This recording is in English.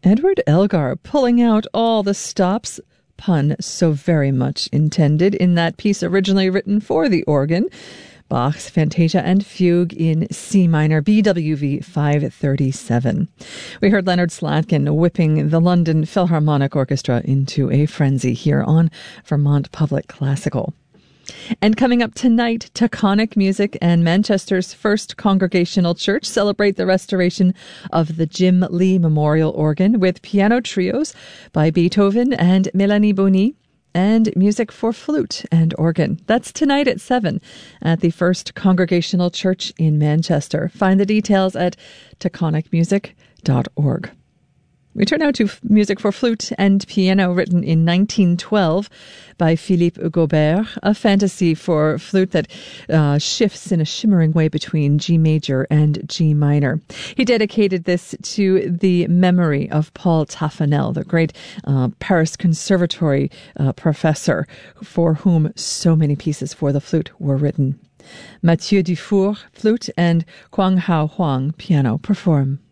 Edward Elgar pulling out all the stops, pun so very much intended, in that piece originally written for the organ, Bach's Fantasia and Fugue in C minor, BWV 537. We heard Leonard Slatkin whipping the London Philharmonic Orchestra into a frenzy here on Vermont Public Classical. And coming up tonight, Taconic Music and Manchester's First Congregational Church celebrate the restoration of the Jim Lee Memorial Organ with piano trios by Beethoven and Mélanie Bonny, and music for flute and organ. That's tonight at 7 at the First Congregational Church in Manchester. Find the details at taconicmusic.org. We turn now to music for flute and piano written in 1912 by Philippe Gaubert, a fantasy for flute that shifts in a shimmering way between G major and G minor. He dedicated this to the memory of Paul Taffanel, the great Paris Conservatory professor for whom so many pieces for the flute were written. Mathieu Dufour, flute, and Kwang Hao Huang, piano, perform.